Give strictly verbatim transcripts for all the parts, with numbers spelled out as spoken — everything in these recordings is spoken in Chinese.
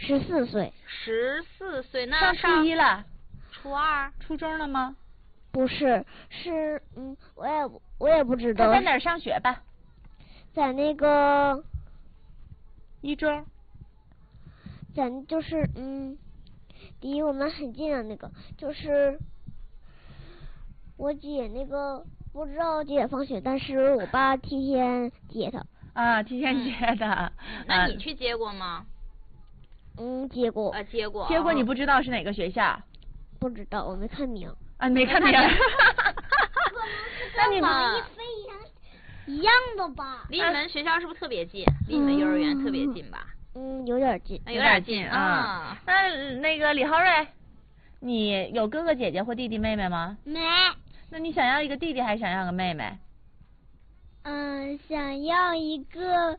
十四岁。 十四岁，那上初一了？ 初二？ 初中了吗？ 不是，是嗯，我也我也不知道。 他在哪儿上学吧？ 在那个一中。 在就是嗯，离我们很近的那个，就是我姐那个不知道几点放学，但是我爸提前接他。 啊，提前接的。 嗯嗯、那你去接过吗？ 嗯，接过。 啊，接过。 接过，你不知道是哪个学校？ 不知道，我没看名。 啊，没看名。 那你们一非一样一样的吧？ 离你们学校是不是特别近？离你们幼儿园特别近吧？ 嗯，有点近。 有点近啊。 那那个李浩瑞，你有哥哥姐姐或弟弟妹妹吗？ 没。 那你想要一个弟弟还是想要个妹妹？ 嗯，想要一个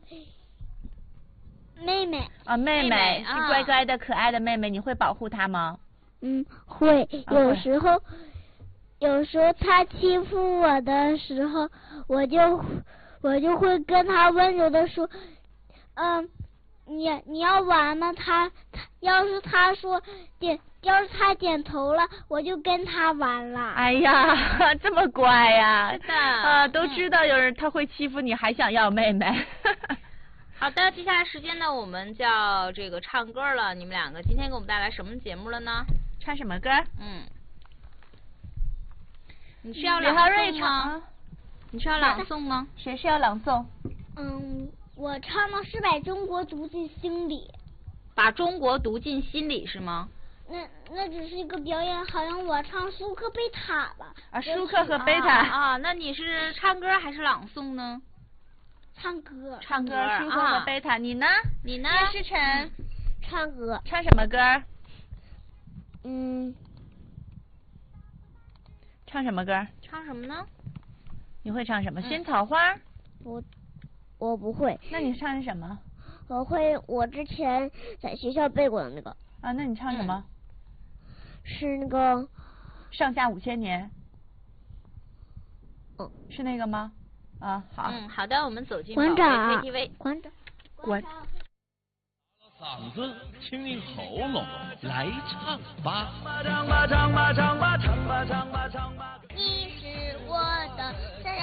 妹妹。 啊，妹妹妹是乖乖的、可爱的妹妹，你会保护她吗？ 嗯，会。有时候，有时候她欺负我的时候，我就我就会跟她温柔的说，嗯，你你要玩吗？她她要是她说点，要是她点头了，我就跟她玩了。 哎呀，这么乖呀！ 是的。 啊，都知道有人他会欺负你，还想要妹妹。 好的，接下来时间呢，我们就要这个唱歌了。你们两个今天给我们带来什么节目了呢？ 唱什么歌？ 嗯。你是要李浩瑞朗诵唱吗？你是要朗诵吗？ 谁是要朗诵？ 嗯，我唱的是把中国读进心里。 把中国读进心里是吗？ 那那只是一个表演，好像我唱舒克贝塔吧。 啊，舒克和贝塔。 啊，那你是唱歌还是朗诵呢？ 唱歌。 唱歌，舒克和贝塔。你呢？ 你呢？ 叶诗晨。 唱歌。 唱什么歌？ 嗯。 唱什么歌？ 唱什么呢？ 你会唱什么？萱草花？ 我我不会。 那你唱什么？ 我会，我之前在学校背过的那个。 啊，那你唱什么？ 是那个上下五千年。 嗯， 是那个吗？啊，好。 嗯，好的，我们走进馆长 K T V。 馆长。 馆。 嗓子清清喉咙，来唱吧！唱吧唱吧唱吧唱吧唱吧唱吧。 你是我的小